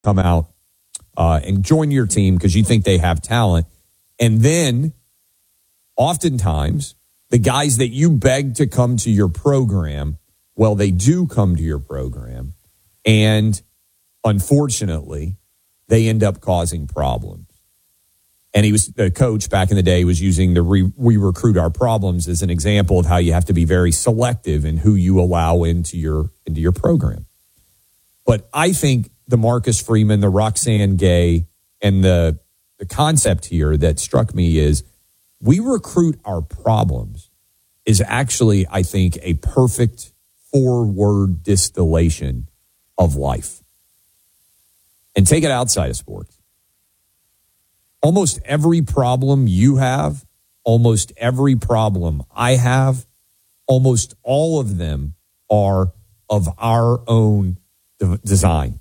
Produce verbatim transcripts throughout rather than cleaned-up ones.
come out uh, and join your team because you think they have talent. And then oftentimes the guys that you beg to come to your program, well, they do come to your program. And unfortunately, they end up causing problems. And he was the coach back in the day was using the re, we recruit our problems as an example of how you have to be very selective in who you allow into your into your program. But I think the Marcus Freeman, the Roxane Gay, and the the concept here that struck me is we recruit our problems is actually, I think, a perfect four-word distillation of life. And take it outside of sports. Almost every problem you have, almost every problem I have, almost all of them are of our own de- design.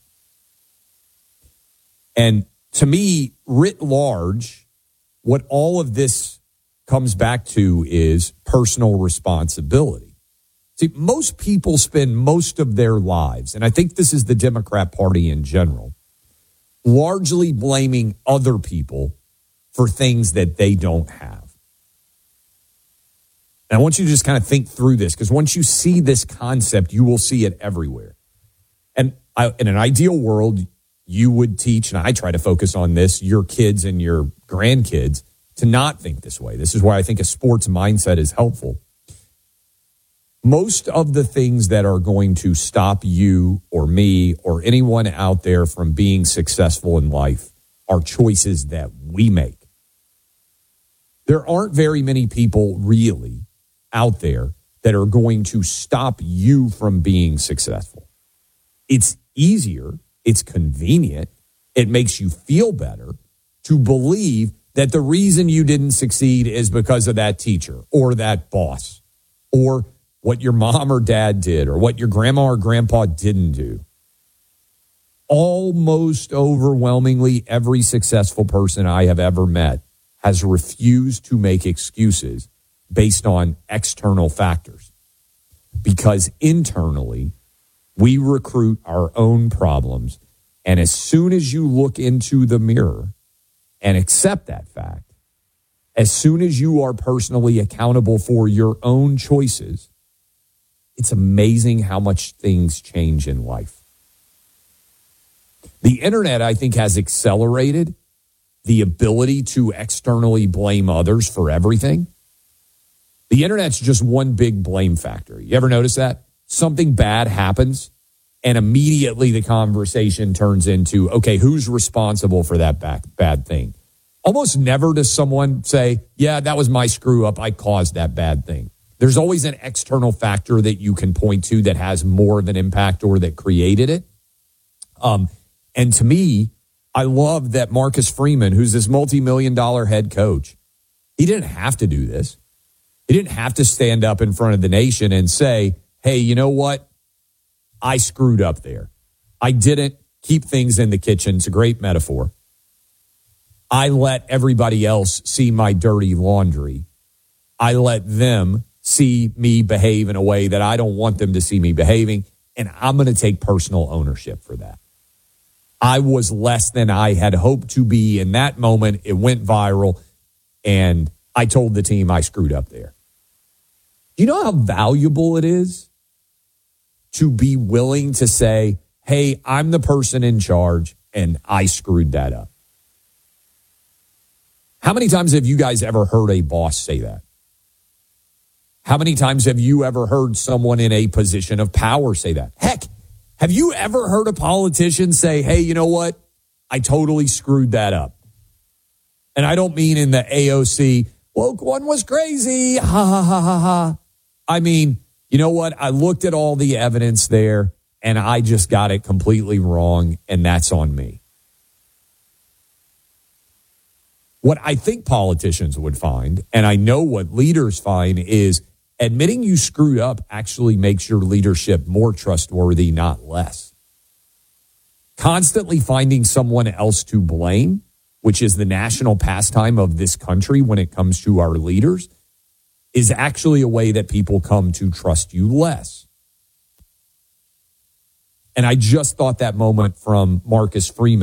And to me, writ large, what all of this comes back to is personal responsibility. See, most people spend most of their lives, and I think this is the Democrat Party in general, largely blaming other people for things that they don't have. And I want you to just kind of think through this, because once you see this concept, you will see it everywhere. And I, in an ideal world, you would teach, and I try to focus on this, your kids and your grandkids to not think this way. This is why I think a sports mindset is helpful. Most of the things that are going to stop you or me or anyone out there from being successful in life are choices that we make. There aren't very many people really out there that are going to stop you from being successful. It's easier, it's convenient, it makes you feel better to believe that the reason you didn't succeed is because of that teacher or that boss or what your mom or dad did or what your grandma or grandpa didn't do. Almost overwhelmingly every successful person I have ever met has refused to make excuses based on external factors, because internally we recruit our own problems. And as soon as you look into the mirror and accept that fact, as soon as you are personally accountable for your own choices, it's amazing how much things change in life. The internet, I think, has accelerated the ability to externally blame others for everything. The internet's just one big blame factory. You ever notice that? Something bad happens, and immediately the conversation turns into, okay, who's responsible for that back, bad thing? Almost never does someone say, yeah, that was my screw up. I caused that bad thing. There's always an external factor that you can point to that has more of an impact or that created it. Um, and to me, I love that Marcus Freeman, who's this multi-million dollar head coach, he didn't have to do this. He didn't have to stand up in front of the nation and say, hey, you know what? I screwed up there. I didn't keep things in the kitchen. It's a great metaphor. I let everybody else see my dirty laundry. I let them see me behave in a way that I don't want them to see me behaving, and I'm going to take personal ownership for that. I was less than I had hoped to be in that moment. It went viral, and I told the team I screwed up there. Do you know how valuable it is to be willing to say, hey, I'm the person in charge, and I screwed that up? How many times have you guys ever heard a boss say that? How many times have you ever heard someone in a position of power say that? Heck, have you ever heard a politician say, hey, you know what? I totally screwed that up. And I don't mean in the A O C, woke one was crazy, ha, ha, ha, ha, ha. I mean, you know what? I looked at all the evidence there, and I just got it completely wrong, and that's on me. What I think politicians would find, and I know what leaders find, is admitting you screwed up actually makes your leadership more trustworthy, not less. Constantly finding someone else to blame, which is the national pastime of this country when it comes to our leaders, is actually a way that people come to trust you less. And I just thought that moment from Marcus Freeman